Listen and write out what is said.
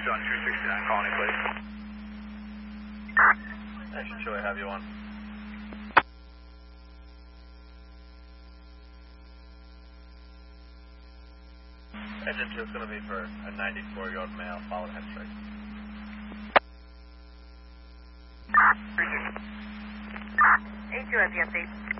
on 369, calling, please. Action Chili, have you on? Engine 2 is going to be for a 94-year-old male, followed head straight. 82 at the update.